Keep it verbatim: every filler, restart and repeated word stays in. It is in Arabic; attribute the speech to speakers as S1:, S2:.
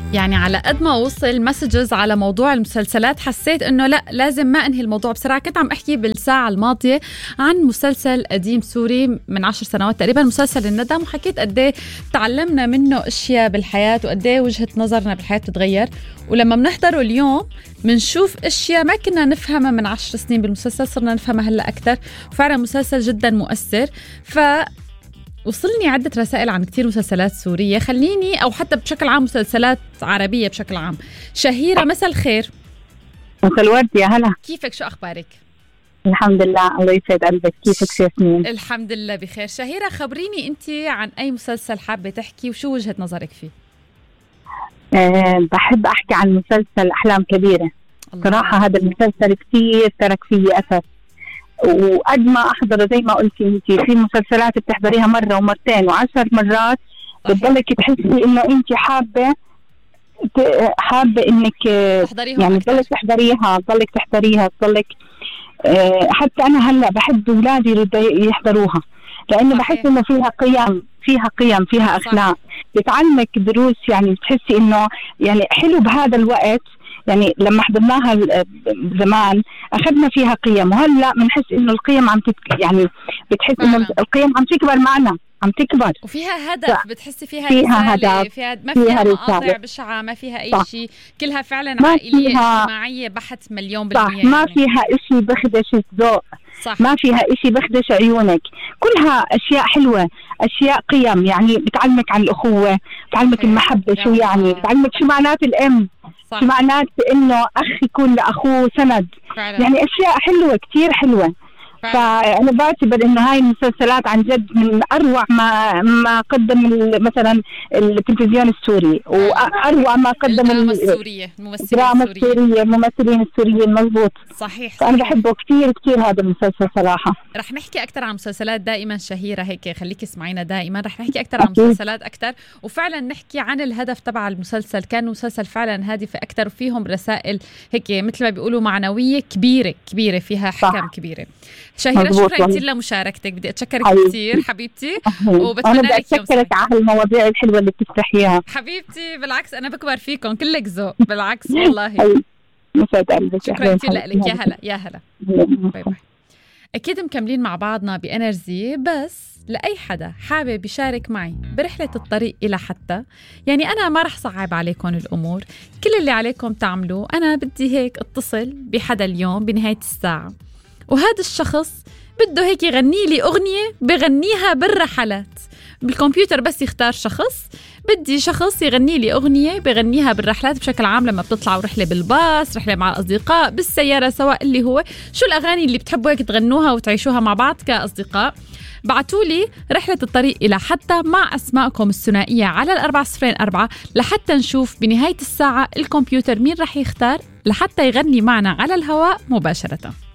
S1: يعني على قد ما وصل مسجز على موضوع المسلسلات حسيت انه لا لازم ما انهي الموضوع بسرعة. كنت عم احكي بالساعة الماضية عن مسلسل قديم سوري من عشر سنوات تقريبا، مسلسل الندم، وحكيت قد ايه تعلمنا منه اشياء بالحياة وقد ايه وجهة نظرنا بالحياة تتغير، ولما بنحضره اليوم بنشوف اشياء ما كنا نفهمها من عشر سنين بالمسلسل صرنا نفهمها هلا اكثر. وفعلا مسلسل جدا مؤثر. ف وصلني عدة رسائل عن كتير مسلسلات سورية، خليني أو حتى بشكل عام مسلسلات عربية بشكل عام. شهيرة، مساء الخير.
S2: مساء الورد، يا هلا،
S1: كيفك؟ شو أخبارك؟
S2: الحمد لله، الله يسعد قلبك. كيفك ياسمين؟
S1: الحمد لله بخير. شهيرة، خبريني أنت عن أي مسلسل حابة تحكي وشو وجهة نظرك فيه؟
S2: أه بحب أحكي عن مسلسل أحلام كبيرة. صراحة هذا المسلسل كتير ترك فيه أثر، وقد ما أحضره زي ما قلتي أنت، في مسلسلات بتحضريها مرة ومرتين وعشر مرات بتضلك تحسي إنه أنت حابة حابة إنك يعني تضلك تحضريها تضلك تحضريها تضلك أه حتى أنا هلا بحب أولادي يحضروها لأنه بحس إنه فيها قيم فيها قيم فيها أخلاق، بتعلمك دروس، يعني بتحسي إنه يعني حلو بهذا الوقت. يعني لما حضرناها زمان أخذنا فيها قيم، وهلا بنحس إنه القيم عم تك... يعني بتحس إنه القيم عم تكبر معنا، عم تكبر
S1: وفيها هدف، بتحسي فيها
S2: فيها هدف،
S1: فيها ما فيها, فيها مقاطع بشعة، ما فيها أي شيء، كلها فعلا عائلية فيها... اجتماعية بحت مليون بالمية.
S2: ما يعني. فيها إشي بخدش الذوق، ما فيها إشي بخدش عيونك، كلها أشياء حلوة، أشياء قيم، يعني بتعلمك عن الأخوة، بتعلمك المحبة شو يعني، بتعلمك شو معنات الأم، شو معنات إنه أخ يكون لأخوه سند فعلا. يعني أشياء حلوة كتير حلوة. فأنا بعتبر إنه هاي المسلسلات عن جد من أروع ما ما قدم مثلا التلفزيون السوري، وأروع ما قدم
S1: الدراما السورية،
S2: الدراما السورية، الممثلين السوريين. مظبوط،
S1: صحيح.
S2: فأنا بحبه كتير كتير هذا المسلسل صراحة.
S1: رح نحكي أكتر عن مسلسلات دائما شهيرة هيك، خليكي اسمعينا دائما. رح نحكي أكتر عن مسلسلات أكتر، وفعلا نحكي عن الهدف تبع المسلسل. كان مسلسل فعلا هادف أكتر، وفيهم رسائل هيك مثل ما بيقولوا معنوية كبيرة كبيرة، فيها حكم كبيرة. شهيرة، شكرا كثير لمشاركتك، بدي أتشكرك كثير حبيبتي، وبتمنى لك يوم
S2: سعيد. على المواضيع الحلوة اللي بتفتحيها
S1: حبيبتي، بالعكس أنا بكبر فيكم، كلك ذوق، بالعكس والله.
S2: مسعد قلبك،
S1: شكرا كثير لك. يا هلا يا هلا، باي باي. أكيد مكملين مع بعضنا بإنرجي، بس لأي حدا حابب يشارك معي برحلة الطريق إلى حتى، يعني أنا ما رح صعب عليكم الأمور، كل اللي عليكم تعملوه أنا بدي هيك اتصل بحدا اليوم بنهاية الساعة، وهذا الشخص بده هيك يغني لي أغنية بغنيها بالرحلات بالكمبيوتر. بس يختار شخص، بدي شخص يغني لي أغنية بغنيها بالرحلات بشكل عام، لما بتطلعوا رحلة بالباص، رحلة مع الأصدقاء، بالسيارة، سواء اللي هو شو الأغاني اللي بتحبوا هيك تغنوها وتعيشوها مع بعض كأصدقاء. بعتولي رحلة الطريق إلى حتى مع أسماءكم الثنائية على الأربعة صفرين أربعة لحتى نشوف بنهاية الساعة الكمبيوتر مين رح يختار لحتى يغني معنا على الهواء مباشرة.